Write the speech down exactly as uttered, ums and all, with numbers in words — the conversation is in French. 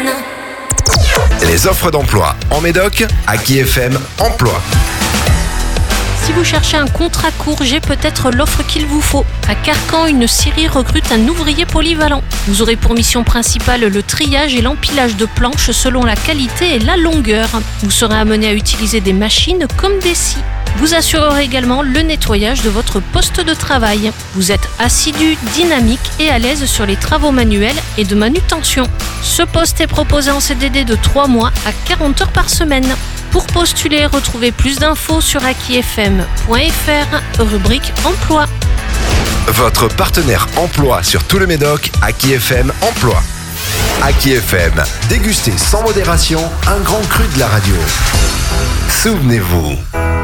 Les offres d'emploi en Médoc, Aki F M Emploi. Si vous cherchez un contrat court, j'ai peut-être l'offre qu'il vous faut. À Carcan, une scierie recrute un ouvrier polyvalent. Vous aurez pour mission principale le triage et l'empilage de planches selon la qualité et la longueur. Vous serez amené à utiliser des machines comme des scies. Vous assurerez également le nettoyage de votre poste de travail. Vous êtes assidu, dynamique et à l'aise sur les travaux manuels et de manutention. Ce poste est proposé en C D D de trois mois à quarante heures par semaine. Pour postuler, retrouvez plus d'infos sur aki f m point f r, rubrique emploi. Votre partenaire emploi sur tout le Médoc, Aki F M Emploi. Aki F M, dégustez sans modération un grand cru de la radio. Souvenez-vous.